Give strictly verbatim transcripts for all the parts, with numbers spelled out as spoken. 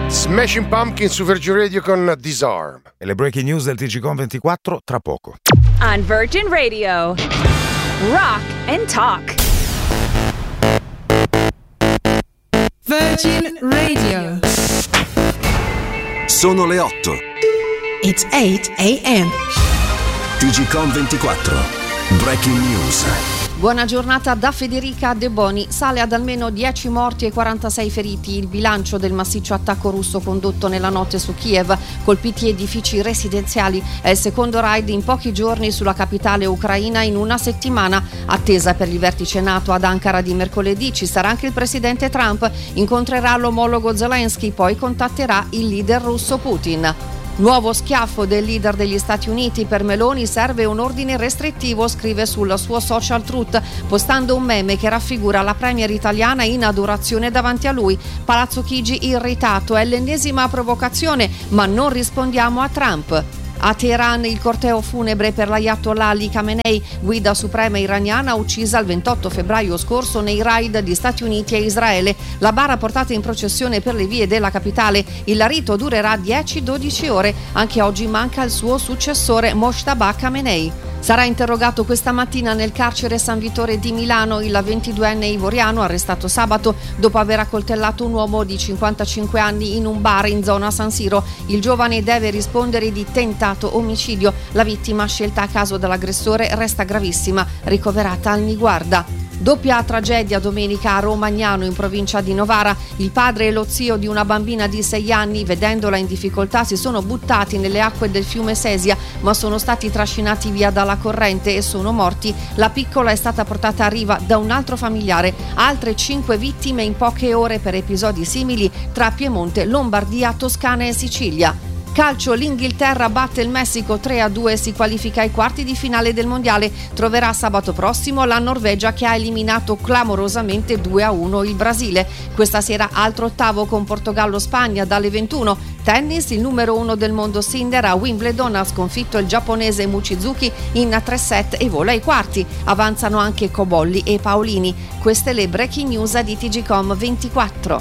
Smashing Pumpkins su Virgin Radio con Disarm. E le breaking news del T G Com ventiquattro tra poco. On Virgin Radio, Rock and Talk. Virgin Radio. Sono le otto. It's eight a.m. T G Com ventiquattro. Breaking news. Buona giornata da Federica De Boni. Sale ad almeno dieci morti e quarantasei feriti il bilancio del massiccio attacco russo condotto nella notte su Kiev, colpiti edifici residenziali. È il secondo raid in pochi giorni sulla capitale ucraina in una settimana. Attesa per il vertice NATO ad Ankara di mercoledì. Ci sarà anche il presidente Trump. Incontrerà l'omologo Zelensky, poi contatterà il leader russo Putin. Nuovo schiaffo del leader degli Stati Uniti. Per Meloni serve un ordine restrittivo, scrive sul suo social Truth, postando un meme che raffigura la premier italiana in adorazione davanti a lui. Palazzo Chigi irritato, è l'ennesima provocazione, ma non rispondiamo a Trump. A Teheran il corteo funebre per l'Ayatollah Ali Khamenei, guida suprema iraniana uccisa il ventotto febbraio scorso nei raid di Stati Uniti e Israele. La bara portata in processione per le vie della capitale. Il rito durerà dieci dodici ore. Anche oggi manca il suo successore Mojtaba Khamenei. Sarà interrogato questa mattina nel carcere San Vittore di Milano il ventiduenne ivoriano arrestato sabato dopo aver accoltellato un uomo di cinquantacinque anni in un bar in zona San Siro. Il giovane deve rispondere di tentato omicidio. La vittima, scelta a caso dall'aggressore, resta gravissima, ricoverata al Niguarda. Doppia tragedia domenica a Romagnano in provincia di Novara. Il padre e lo zio di una bambina di sei anni, vedendola in difficoltà, si sono buttati nelle acque del fiume Sesia, ma sono stati trascinati via dalla corrente e sono morti. La piccola è stata portata a riva da un altro familiare. Altre cinque vittime in poche ore per episodi simili tra Piemonte, Lombardia, Toscana e Sicilia. Calcio, l'Inghilterra batte il Messico tre a due e si qualifica ai quarti di finale del mondiale. Troverà sabato prossimo la Norvegia, che ha eliminato clamorosamente due a uno il Brasile. Questa sera altro ottavo con Portogallo-Spagna dalle ventuno. Tennis, il numero uno del mondo Sinner a Wimbledon ha sconfitto il giapponese Mochizuki in tre set e vola ai quarti. Avanzano anche Cobolli e Paolini. Queste le breaking news di T G Com ventiquattro.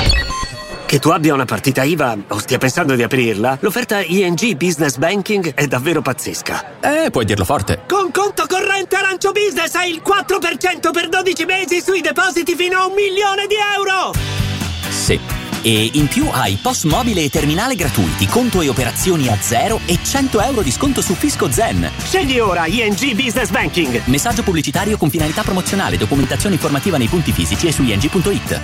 Che tu abbia una partita I V A o stia pensando di aprirla, l'offerta I N G Business Banking è davvero pazzesca. Eh, puoi dirlo forte. Con conto corrente Arancio Business hai il quattro per cento per dodici mesi sui depositi fino a un milione di euro! Sì. E in più hai P O S mobile e terminale gratuiti, conto e operazioni a zero e cento euro di sconto su Fisco Zen. Scegli ora I N G Business Banking. Messaggio pubblicitario con finalità promozionale. Documentazione informativa nei punti fisici e su i n g punto i t.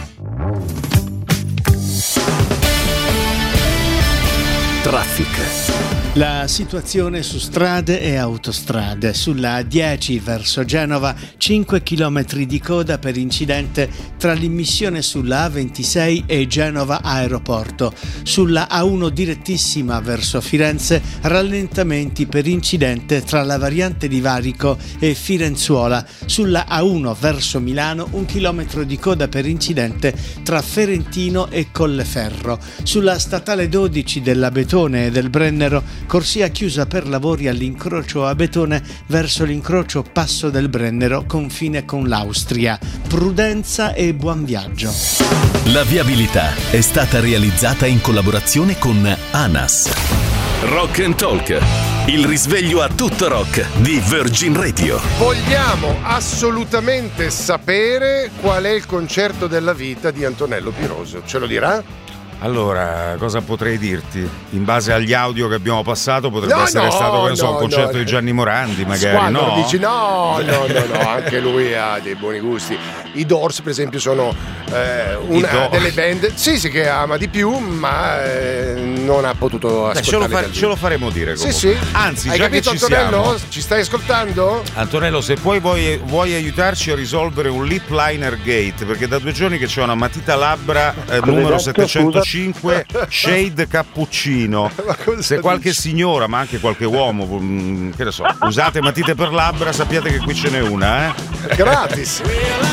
Traffic. La situazione su strade e autostrade. Sulla A dieci verso Genova cinque chilometri di coda per incidente tra l'immissione sulla A ventisei e Genova Aeroporto. Sulla A uno direttissima verso Firenze rallentamenti per incidente tra la variante di Varico e Firenzuola. Sulla A uno verso Milano un chilometro di coda per incidente tra Ferentino e Colleferro. Sulla statale dodici della Betone e del Brennero corsia chiusa per lavori all'incrocio a Betone verso l'incrocio Passo del Brennero, confine con l'Austria. Prudenza e buon viaggio. La viabilità è stata realizzata in collaborazione con ANAS. Rock and Talk, il risveglio a tutto rock di Virgin Radio. Vogliamo assolutamente sapere qual è il concerto della vita di Antonello Piroso. Ce lo dirà? Allora, cosa potrei dirti? In base agli audio che abbiamo passato potrebbe no, essere no, stato che ne so, no, un concerto no, di Gianni Morandi, magari. Squadro, no? dici no, no, no, no, anche lui ha dei buoni gusti. I Doors, per esempio, sono eh, una delle band sì, sì, che ama di più, ma eh, non ha potuto ascoltare. Ce lo, fa- ce lo faremo dire comunque. Sì, sì. Anzi, hai già capito, che ci Antonello? siamo, Ci stai ascoltando? Antonello, se poi vuoi, vuoi aiutarci a risolvere un lip liner gate, perché da due giorni che c'è una matita labbra eh, numero settecentocinque shade cappuccino. Se qualche dici? Signora, ma anche qualche uomo, che ne so, usate matite per labbra, sappiate che qui ce n'è una, eh? Gratis.